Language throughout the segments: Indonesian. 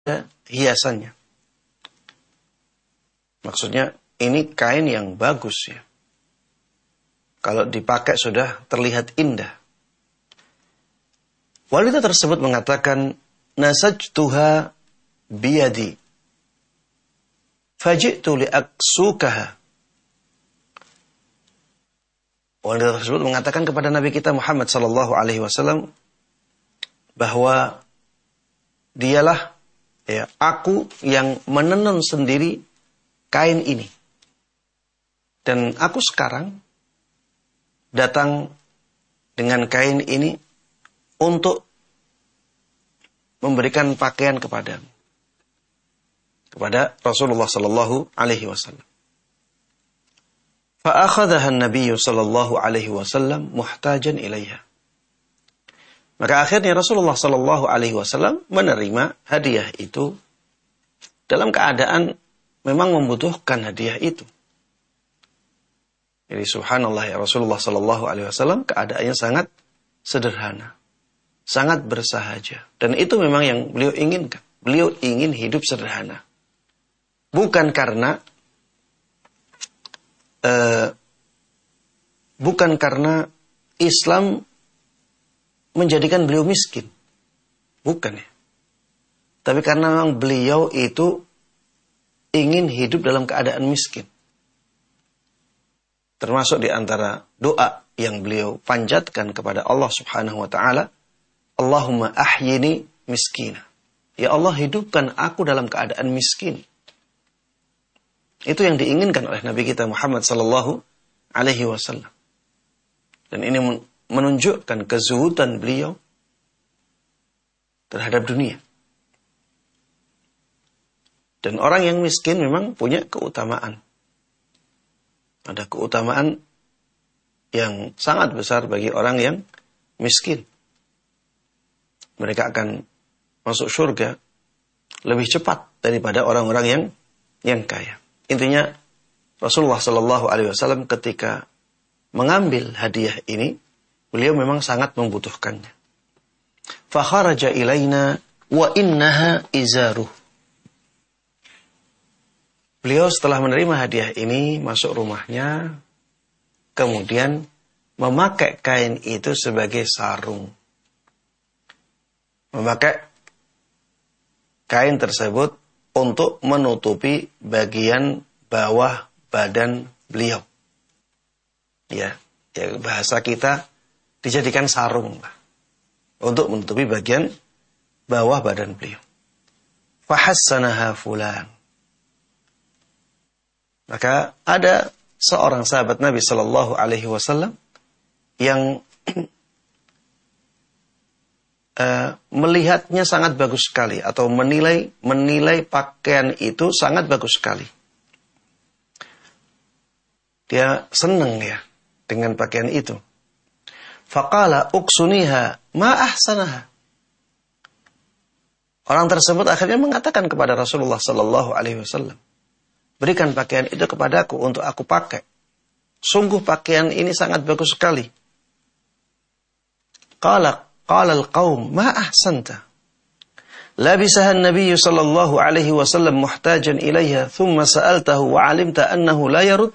hiasannya. Maksudnya ini kain yang bagus ya. Kalau dipakai sudah terlihat indah. Wanita tersebut mengatakan, nasajtuha biyadi, faji'tu li'aksukaha. Wanita tersebut mengatakan kepada Nabi kita Muhammad sallallahu alaihi wasallam bahwa dialah ya, aku yang menenun sendiri kain ini. Dan aku sekarang datang dengan kain ini untuk memberikan pakaian kepada Rasulullah sallallahu alaihi wasallam. Fa akhadhaha an-nabiy sallallahu alaihi wasallam muhtajan ilaiha. Maka akhirnya Rasulullah sallallahu alaihi wasallam menerima hadiah itu dalam keadaan memang membutuhkan hadiah itu. Jadi subhanallah ya, Rasulullah sallallahu alaihi wasallam keadaannya sangat sederhana, sangat bersahaja, dan itu memang yang beliau inginkan. Beliau ingin hidup sederhana. Bukan karena Islam menjadikan beliau miskin. Bukan ya. Tapi karena memang beliau itu ingin hidup dalam keadaan miskin. Termasuk di antara doa yang beliau panjatkan kepada Allah Subhanahu wa taala, Allahumma ahyini miskina. Ya Allah, hidupkan aku dalam keadaan miskin. Itu yang diinginkan oleh Nabi kita Muhammad sallallahu alaihi wasallam. Dan ini menunjukkan kezuhudan beliau terhadap dunia. Dan orang yang miskin memang punya keutamaan. Ada keutamaan yang sangat besar bagi orang yang miskin. Mereka akan masuk surga lebih cepat daripada orang-orang yang kaya. Intinya Rasulullah sallallahu alaihi wasallam ketika mengambil hadiah ini, beliau memang sangat membutuhkannya. Fa kharaja ilaina wa innaha izaruh. Beliau setelah menerima hadiah ini masuk rumahnya, kemudian memakai kain itu sebagai sarung. Memakai kain tersebut untuk menutupi bagian bawah badan beliau. Ya, bahasa kita dijadikan sarung untuk menutupi bagian bawah badan beliau. Fahassanaha fulan. Maka ada seorang sahabat Nabi sallallahu alaihi wasallam yang melihatnya sangat bagus sekali atau menilai pakaian itu sangat bagus sekali. Dia senang ya dengan pakaian itu. Faqala uksuniha ma ahsanaha. Orang tersebut akhirnya mengatakan kepada Rasulullah sallallahu alaihi wasallam, berikan pakaian itu kepadaku untuk aku pakai. Sungguh pakaian ini sangat bagus sekali. Qala al-qaum ma ahsanta. Labisaha an-nabiy sallallahu alaihi wasallam muhtajan ilaiha thumma sa'altahu wa 'alimta annahu la yarud.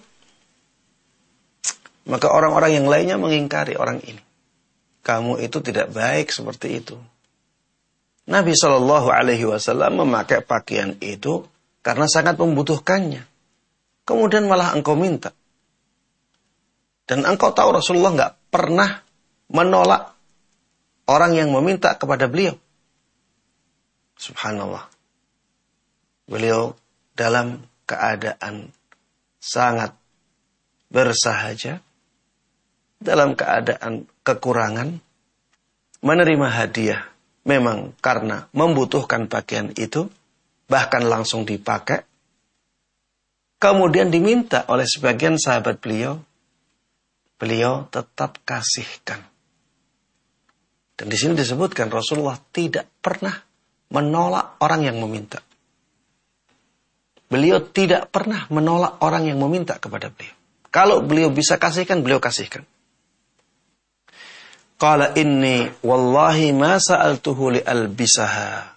Maka orang-orang yang lainnya mengingkari orang ini. Kamu itu tidak baik seperti itu. Nabi sallallahu alaihi wasallam memakai pakaian itu karena sangat membutuhkannya. Kemudian malah engkau minta. Dan engkau tahu Rasulullah enggak pernah menolak orang yang meminta kepada beliau. Subhanallah. Beliau dalam keadaan sangat bersahaja, dalam keadaan kekurangan, menerima hadiah memang karena membutuhkan pakaian itu, bahkan langsung dipakai. Kemudian diminta oleh sebagian sahabat beliau, beliau tetap kasihkan. Dan di sini disebutkan Rasulullah tidak pernah menolak orang yang meminta. Beliau tidak pernah menolak orang yang meminta kepada beliau. Kalau beliau bisa kasihkan, beliau kasihkan. Qala inni wallahi ma sa'altuhu li'albisaha.